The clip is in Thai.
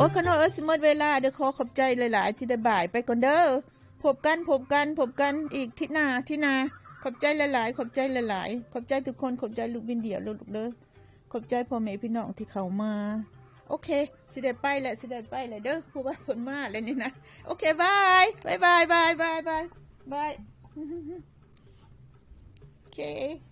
อ้ขน้อยสมมติเวลาเดี๋ยวขอบใจหลายๆที่ได้บ่ายไปก่อนเด้อพบกันอีกที่หน้าขอบใจหลายๆขอบใจหลายๆขอบใจทุกคนขอบใจลูกบินเดี่ยวลูกเด้อขอบใจพ่อแม่พี่น้องที่เข้ามาโอเคสิได้ไปแหละเด้อผู้ว่าผลมาแล้วนี่นะโอเคบายโอเค